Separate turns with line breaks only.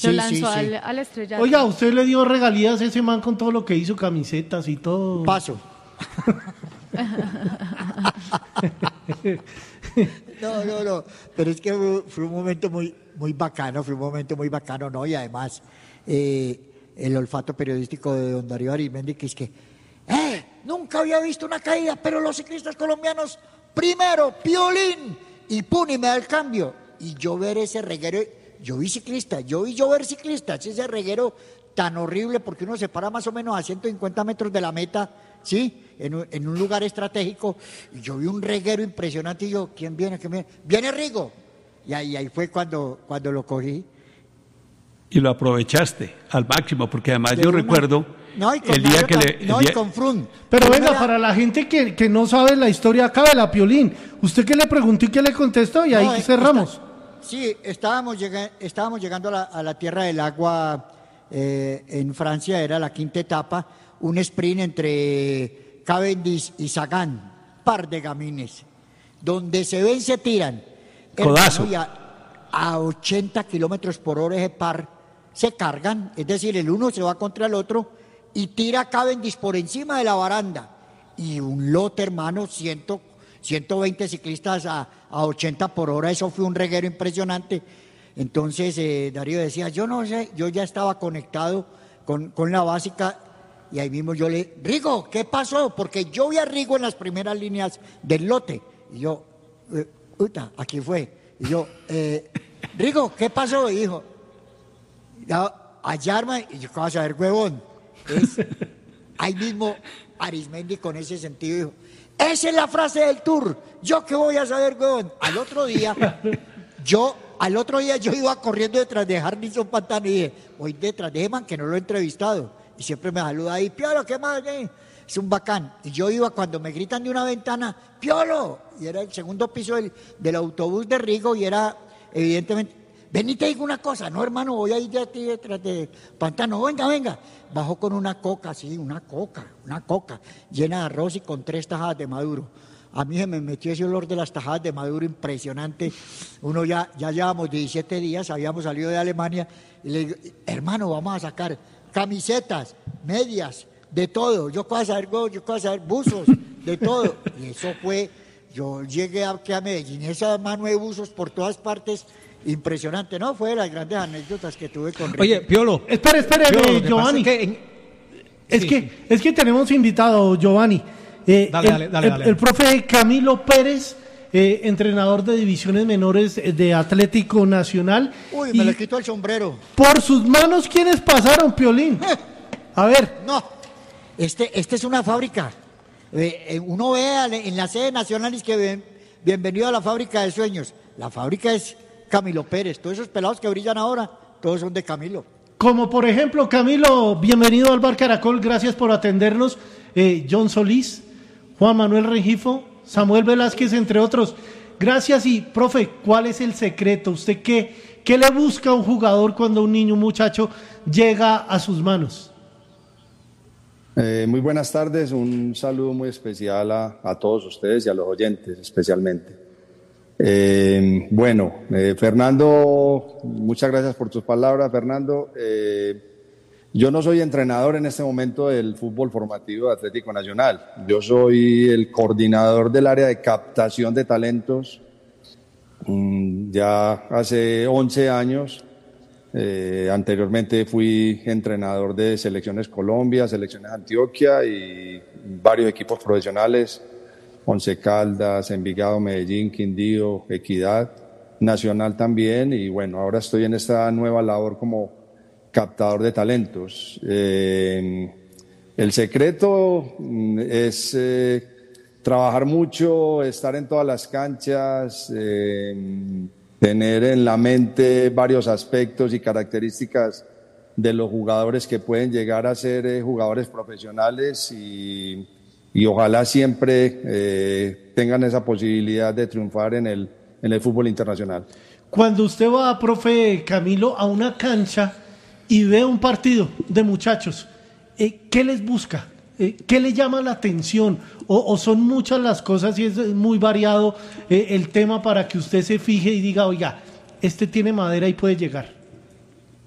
Lo
Sí,
lanzó
sí, sí.
al estrellato.
Oiga, ¿usted le dio regalías a ese man con todo lo que hizo, camisetas y todo?
Paso. No. Pero es que fue un momento muy bacano, ¿no? Y además, el olfato periodístico de don Darío Arizmendi, que es que, nunca había visto una caída, pero los ciclistas colombianos, primero, Piolín, y pum, y me da el cambio. Y yo ver ese reguero, yo vi llover ciclistas, ese reguero tan horrible, porque uno se para más o menos a 150 metros de la meta, ¿sí? En un lugar estratégico, y yo vi un reguero impresionante, y yo, ¿quién viene? Viene Rigo. Y ahí fue cuando lo cogí.
Y lo aprovechaste al máximo, porque además yo recuerdo
No, y con
el día que le...
no, y con Frun.
Pero
Frun
venga,
era-
para la gente que no sabe la historia acá de la Piolín, ¿usted qué le preguntó y qué le contestó? Y ahí
No,
cerramos.
Sí, estábamos llegando a la Tierra del Agua en Francia, era la quinta etapa, un sprint entre Cavendish y Sagan, par de gamines, donde se ven, se tiran.
Codazo.
Hermano, y a 80 kilómetros por hora ese par se cargan, es decir, el uno se va contra el otro y tira a Cavendish por encima de la baranda. Y un lote, hermano, 120 ciclistas a 80 por hora, eso fue un reguero impresionante. Entonces Darío decía, yo no sé, yo ya estaba conectado con la básica y ahí mismo yo le, Rigo, ¿qué pasó? Porque yo vi a Rigo en las primeras líneas del lote y yo, aquí fue, y yo, Rigo, ¿qué pasó? Y dijo, allá, hermano, y yo, ¿qué vas a ver, huevón? Ahí mismo Arizmendi con ese sentido dijo, esa es la frase del Tour, yo qué voy a saber, huevón. Al otro día yo iba corriendo detrás de Harrison Pantano y dije, voy detrás de ese man que no lo he entrevistado y siempre me saluda ahí, Piolo, ¿qué más? Es un bacán. Y yo iba cuando me gritan de una ventana, Piolo, y era el segundo piso del autobús de Rigo y era evidentemente, ven y te digo una cosa, no hermano, voy a ir de aquí detrás de Pantano, venga. Bajó con una coca, sí, una coca, llena de arroz y con 3 tajadas de maduro. A mí se me metió ese olor de las tajadas de maduro impresionante. Uno ya llevamos 17 días, habíamos salido de Alemania, y le digo, hermano, vamos a sacar camisetas, medias, de todo. Yo puedo saber buzos, de todo. Y eso fue, yo llegué aquí a Medellín, esa mano de buzos por todas partes, impresionante, ¿no? Fue de las grandes anécdotas que tuve con Rigo.
Oye, Piolo.
Espere,
Piolo, lo que
Giovanni.
pasa es que
Es que tenemos invitado, Giovanni.
Dale.
El profe Camilo Pérez, entrenador de divisiones menores de Atlético Nacional.
Uy,
Y
me le quito el sombrero.
por sus manos, ¿quiénes pasaron, Piolín? A ver.
No, este es una fábrica. Uno ve en la sede nacional es que bienvenido a la fábrica de sueños. La fábrica es Camilo Pérez. Todos esos pelados que brillan ahora, todos son de Camilo.
Como por ejemplo, Camilo, bienvenido al Bar Caracol, gracias por atendernos. John Solís, Juan Manuel Rengifo, Samuel Velázquez, entre otros. Gracias y, profe, ¿cuál es el secreto? ¿Usted qué le busca a un jugador cuando un niño, un muchacho, llega a sus manos?
Muy buenas tardes, un saludo muy especial a todos ustedes y a los oyentes especialmente. Fernando, muchas gracias por tus palabras, Fernando. Yo no soy entrenador en este momento del fútbol formativo de Atlético Nacional. Yo soy el coordinador del área de captación de talentos ya hace 11 años. Anteriormente fui entrenador de Selecciones Colombia, Selecciones Antioquia y varios equipos profesionales, Once Caldas, Envigado, Medellín, Quindío, Equidad, Nacional también, y bueno, ahora estoy en esta nueva labor como captador de talentos. El secreto es trabajar mucho, estar en todas las canchas, tener en la mente varios aspectos y características de los jugadores que pueden llegar a ser jugadores profesionales y ojalá siempre tengan esa posibilidad de triunfar en el fútbol internacional.
Cuando usted va, profe Camilo, a una cancha y ve un partido de muchachos, ¿qué les busca? ¿Qué le llama la atención? ¿O son muchas las cosas y es muy variado el tema para que usted se fije y diga, oiga, este tiene madera y puede llegar?